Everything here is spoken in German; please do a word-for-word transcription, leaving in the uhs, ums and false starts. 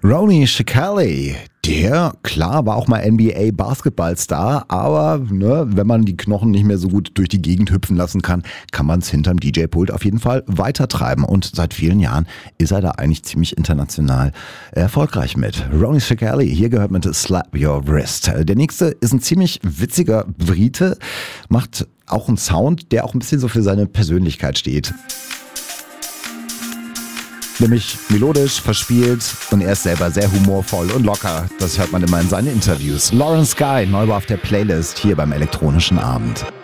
Ronnie Shkreli, der, klar, war auch mal N B A-Basketballstar, aber ne, wenn man die Knochen nicht mehr so gut durch die Gegend hüpfen lassen kann, kann man es hinterm D J-Pult auf jeden Fall weitertreiben. Und seit vielen Jahren ist er da eigentlich ziemlich international erfolgreich mit. Ronnie Shkreli, hier gehört mit Slap Your Wrist. Der nächste ist ein ziemlich witziger Brite, macht auch einen Sound, der auch ein bisschen so für seine Persönlichkeit steht. Nämlich melodisch, verspielt und er ist selber sehr humorvoll und locker. Das hört man immer in seinen Interviews. Lawrence Guy, neu auf der Playlist hier beim Elektronischen Abend.